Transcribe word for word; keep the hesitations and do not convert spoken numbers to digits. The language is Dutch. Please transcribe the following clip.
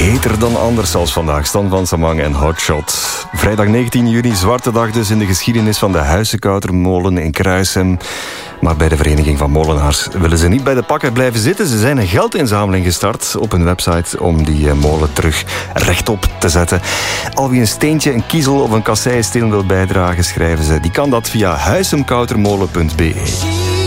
Beter dan anders als vandaag. Stan van Samang en Hotshot. Vrijdag negentien juni, zwarte dag dus in de geschiedenis van de Huizenkoutermolen in Kruisem. Maar bij de Vereniging van Molenaars willen ze niet bij de pakken blijven zitten. Ze zijn een geldinzameling gestart op hun website om die molen terug rechtop te zetten. Al wie een steentje, een kiezel of een kasseisteen wil bijdragen, schrijven ze. Die kan dat via huizenkoutermolen punt be.